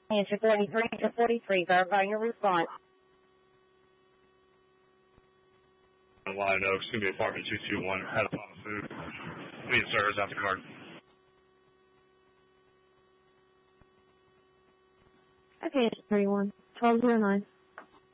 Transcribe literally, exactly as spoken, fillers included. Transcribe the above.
Answer thirty-three to forty-three. Verify your response. Line Oaks, it's going to be apartment two two one. Had a pot of food. Need service out the card. Okay, it's thirty-one. twelve oh nine.